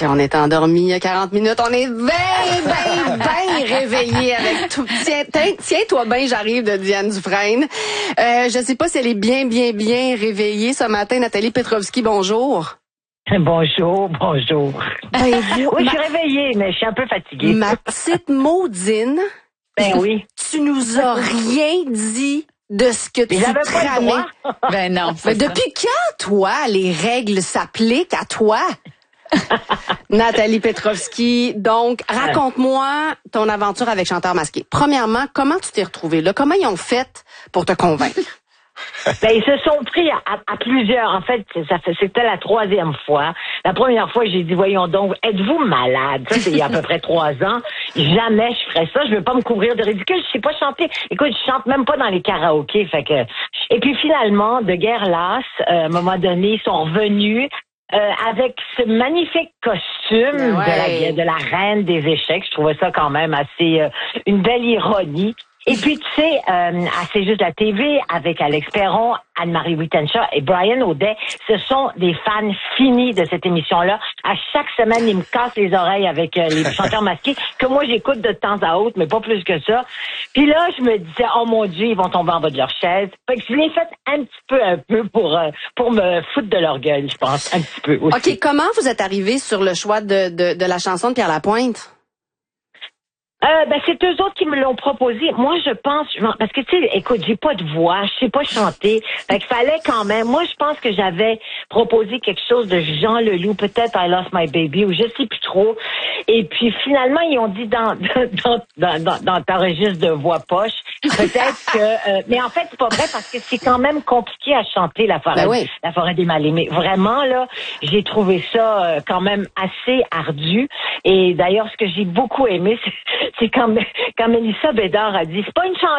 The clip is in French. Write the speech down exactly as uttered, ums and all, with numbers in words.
Si on est endormi il y a quarante minutes, on est bien, bien, bien réveillé avec tout. Tiens, tiens-toi bien, j'arrive de Diane Dufresne. Euh, je sais pas si elle est bien, bien, bien réveillée ce matin. Nathalie Petrovski, bonjour. Bonjour, bonjour. Ben, vous, oui, ma... je suis réveillée, mais je suis un peu fatiguée. Ma petite Maudine. Ben oui. Tu nous as rien dit de ce que tu J'avais pas le droit. Ben non. Mais depuis quand, toi, les règles s'appliquent à toi? Nathalie Petrovski, donc, raconte-moi ton aventure avec Chanteur masqué. Premièrement, comment tu t'es retrouvée là? Comment ils ont fait pour te convaincre? Ben, ils se sont pris à, à, à plusieurs. En fait, ça fait, c'était la troisième fois. La première fois, j'ai dit, voyons donc, êtes-vous malade? Ça, c'est il y a à peu près trois ans. Jamais je ferais ça. Je veux pas me couvrir de ridicule. Je sais pas chanter. Écoute, je chante même pas dans les karaokés. Fait que... Et puis finalement, de guerre lasse, euh, à un moment donné, ils sont revenus euh, avec ce magnifique costume ouais. de, la, de la reine des échecs. Je trouvais ça quand même assez... Euh, une belle ironie. Et puis, tu sais, euh, à C'est juste la T V, avec Alex Perron, Anne-Marie Wittenshaw et Brian Audet, ce sont des fans finis de cette émission-là. À chaque semaine, ils me cassent les oreilles avec euh, les chanteurs masqués, que moi, j'écoute de temps à autre, mais pas plus que ça. Puis là, je me disais, oh mon Dieu, ils vont tomber en bas de leur chaise. Fait que je l'ai fait un petit peu, un peu pour euh, pour me foutre de leur gueule, je pense, un petit peu aussi. OK, comment vous êtes arrivé sur le choix de, de, de la chanson de Pierre Lapointe? Euh, ben, c'est eux autres qui me l'ont proposé. Moi, je pense, parce que, tu sais, écoute, j'ai pas de voix, je sais pas chanter. Fait qu'il fallait quand même, moi, je pense que j'avais proposé quelque chose de Jean Leloup, peut-être I Lost My Baby, ou je sais plus trop. Et puis, finalement, ils ont dit dans, dans, dans, dans, dans ta registre de voix poche, peut-être que, euh, mais en fait, c'est pas vrai parce que c'est quand même compliqué à chanter la forêt, ben oui. la forêt des mal-aimés. Vraiment, là, j'ai trouvé ça euh, quand même assez ardu. Et d'ailleurs, ce que j'ai beaucoup aimé, c'est c'est quand, quand Mélissa Bédard a dit, c'est pas une chanson